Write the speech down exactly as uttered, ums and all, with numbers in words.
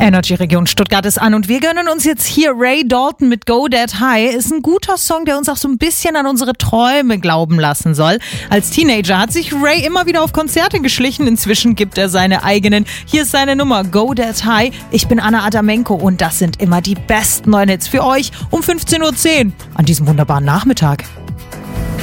Energy Region Stuttgart ist an und wir gönnen uns jetzt hier Ray Dalton mit Go That High. Ist ein guter Song, der uns auch so ein bisschen an unsere Träume glauben lassen soll. Als Teenager hat sich Ray immer wieder auf Konzerte geschlichen. Inzwischen gibt er seine eigenen. Hier ist seine Nummer Go That High. Ich bin Anna Adamenko und das sind immer die besten neuen Hits für euch um fünfzehn Uhr zehn an diesem wunderbaren Nachmittag.